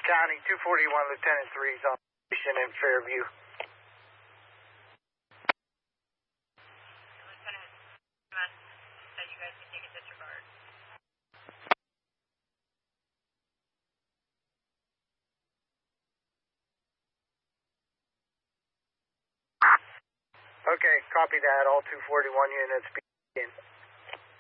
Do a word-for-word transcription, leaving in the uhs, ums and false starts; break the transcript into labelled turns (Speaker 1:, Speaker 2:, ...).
Speaker 1: County, two forty-one, Lieutenant three is on station in Fairview.
Speaker 2: Lieutenant, that you guys can take a disregard.
Speaker 1: Okay, copy that. All two forty-one units begin.